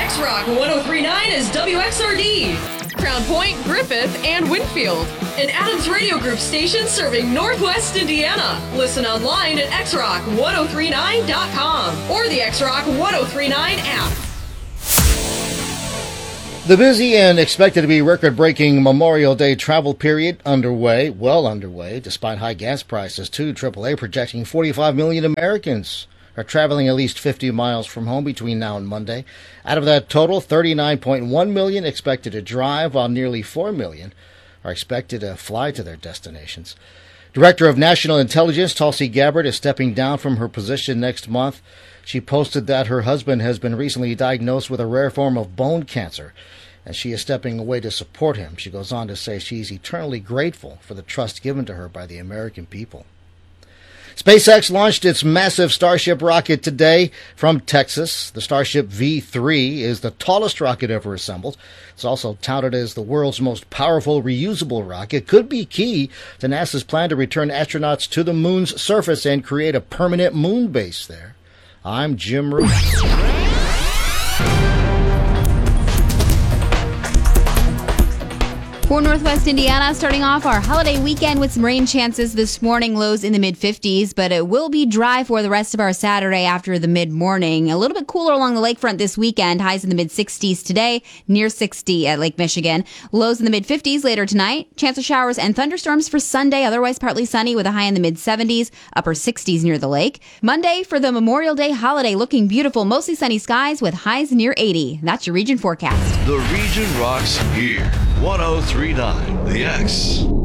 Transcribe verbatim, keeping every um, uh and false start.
X-Rock one oh three point nine is W X R D. Crown Point, Griffith, and Winfield. An Adams Radio Group station serving Northwest Indiana. Listen online at x rock ten thirty-nine dot com or the X-Rock ten thirty-nine app. The busy and expected to be record-breaking Memorial Day travel period underway, well underway, despite high gas prices, too. triple A projecting forty-five million Americans are traveling at least fifty miles from home between now and Monday. Out of that total, thirty-nine point one million expected to drive, while nearly four million are expected to fly to their destinations. Director of National Intelligence Tulsi Gabbard is stepping down from her position next month. She posted that her husband has been recently diagnosed with a rare form of bone cancer, and she is stepping away to support him. She goes on to say she's eternally grateful for the trust given to her by the American people. SpaceX launched its massive Starship rocket today from Texas. The Starship V three is the tallest rocket ever assembled. It's also touted as the world's most powerful reusable rocket. Could be key to NASA's plan to return astronauts to the moon's surface and create a permanent moon base there. I'm Jim Root. For Northwest Indiana, starting off our holiday weekend with some rain chances this morning, lows in the mid-fifties, but it will be dry for the rest of our Saturday after the mid-morning. A little bit cooler along the lakefront this weekend, highs in the mid-sixties today, near sixty at Lake Michigan. Lows in the mid-fifties later tonight. Chance of showers and thunderstorms for Sunday, otherwise partly sunny with a high in the mid-seventies, upper sixties near the lake. Monday for the Memorial Day holiday, looking beautiful, mostly sunny skies with highs near eighty. That's your region forecast. The region rocks here. one oh three point nine The X.